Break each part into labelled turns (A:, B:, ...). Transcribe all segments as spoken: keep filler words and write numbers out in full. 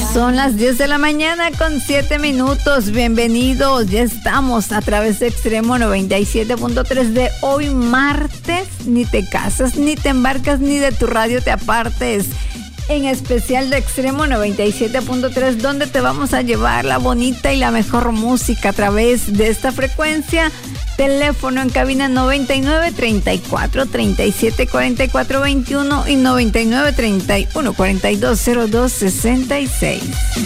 A: Son las diez de la mañana con siete minutos. Bienvenidos. Ya estamos a través de Extremo noventa y siete punto tres de hoy martes. Ni te casas, ni te embarcas, ni de tu radio te apartes. En especial de Extremo noventa y siete punto tres, donde te vamos a llevar la bonita y la mejor música a través de esta frecuencia. Teléfono en cabina noventa y nueve, treinta y cuatro, treinta y siete, cuarenta y cuatro, veintiuno y noventa y nueve, treinta y uno, cuarenta y dos, cero dos, sesenta y seis.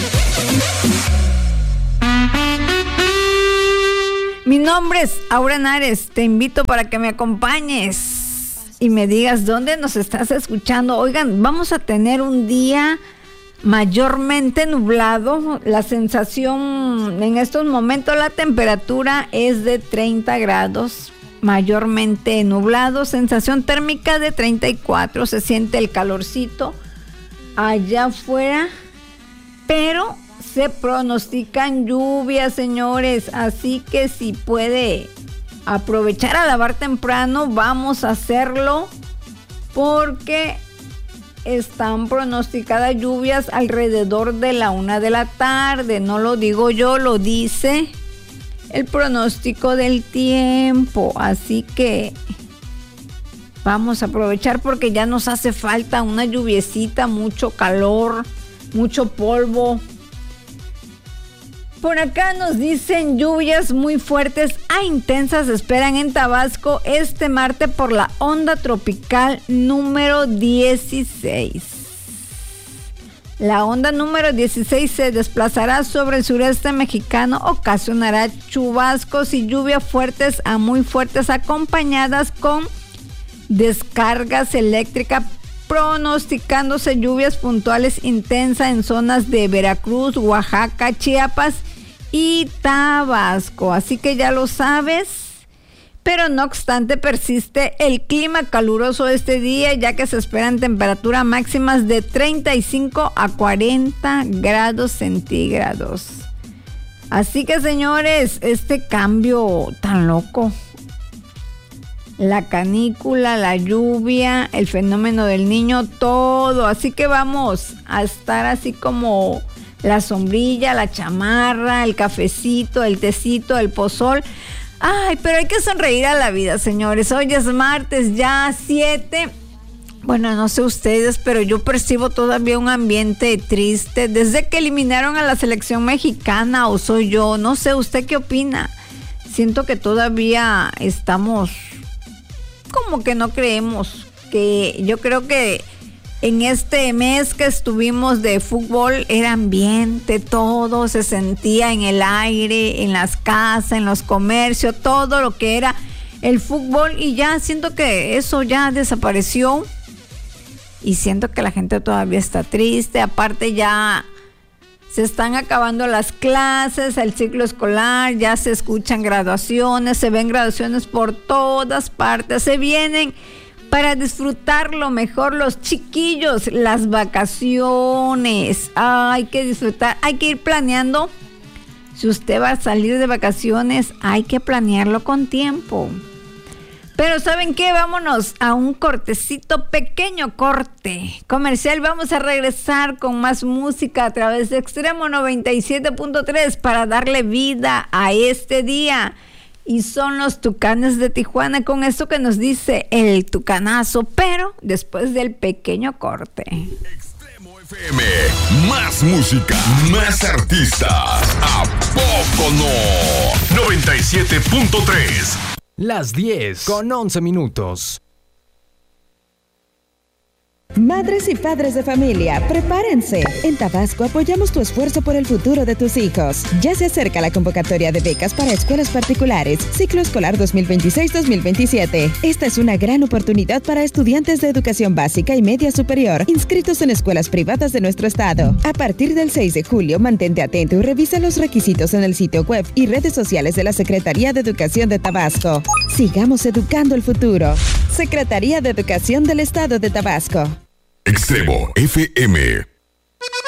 A: Mi nombre es Aura Nares. Te invito para que me acompañes y me digas dónde nos estás escuchando. Oigan, vamos a tener un día mayormente nublado. La sensación en estos momentos, la temperatura es de treinta grados, mayormente nublado, sensación térmica de treinta y cuatro, se siente el calorcito allá afuera, pero se pronostican lluvias, señores, así que si puede aprovechar a lavar temprano, vamos a hacerlo, porque están pronosticadas lluvias alrededor de la una de la tarde. No lo digo yo, lo dice el pronóstico del tiempo. Así que vamos a aprovechar, porque ya nos hace falta una lluviecita, mucho calor, mucho polvo. Por acá nos dicen lluvias muy fuertes a intensas esperan en Tabasco este martes por la onda tropical número dieciséis. La onda número dieciséis se desplazará sobre el sureste mexicano, ocasionará chubascos y lluvias fuertes a muy fuertes acompañadas con descargas eléctricas, pronosticándose lluvias puntuales intensas en zonas de Veracruz, Oaxaca, Chiapas y Tabasco. Así que ya lo sabes, pero no obstante persiste el clima caluroso este día, ya que se esperan temperaturas máximas de treinta y cinco a cuarenta grados centígrados. Así que, señores, este cambio tan loco, la canícula, la lluvia, el fenómeno del niño, todo. Así que vamos a estar así como la sombrilla, la chamarra, el cafecito, el tecito, el pozol. Ay, pero hay que sonreír a la vida, señores. Hoy es martes, ya siete. Bueno, no sé ustedes, pero yo percibo todavía un ambiente triste desde que eliminaron a la selección mexicana, o soy yo, no sé, ¿usted qué opina? Siento que todavía estamos como que no creemos, que yo creo que en este mes que estuvimos de fútbol era ambiente, todo se sentía en el aire, en las casas, en los comercios, todo lo que era el fútbol, y ya siento que eso ya desapareció y siento que la gente todavía está triste. Aparte ya se están acabando las clases, el ciclo escolar, ya se escuchan graduaciones, se ven graduaciones por todas partes, se vienen para disfrutarlo mejor los chiquillos, las vacaciones. Ah, hay que disfrutar, hay que ir planeando. Si usted va a salir de vacaciones, hay que planearlo con tiempo. Pero ¿saben qué? Vámonos a un cortecito, pequeño corte comercial. Vamos a regresar con más música a través de Extremo noventa y siete punto tres para darle vida a este día. Y son los Tucanes de Tijuana con esto que nos dice el tucanazo, pero después del pequeño corte.
B: Extremo F M, más música, más artistas. ¿A poco no? noventa y siete punto tres.
C: Las diez con once minutos.
D: Madres y padres de familia, prepárense. En Tabasco apoyamos tu esfuerzo por el futuro de tus hijos. Ya se acerca la convocatoria de becas para escuelas particulares, ciclo escolar dos mil veintiséis dos mil veintisiete. Esta es una gran oportunidad para estudiantes de educación básica y media superior inscritos en escuelas privadas de nuestro estado. A partir del seis de julio, mantente atento y revisa los requisitos en el sitio web y redes sociales de la Secretaría de Educación de Tabasco. Sigamos educando el futuro. Secretaría de Educación del Estado de Tabasco.
B: Extremo F M.